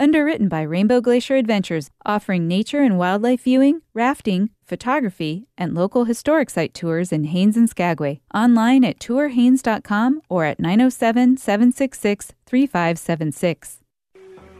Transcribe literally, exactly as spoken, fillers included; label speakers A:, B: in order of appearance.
A: Underwritten by Rainbow Glacier Adventures, offering nature and wildlife viewing, rafting, photography, and local historic site tours in Haines and Skagway. Online at tour haines dot com or at nine oh seven, seven six six, three five seven six.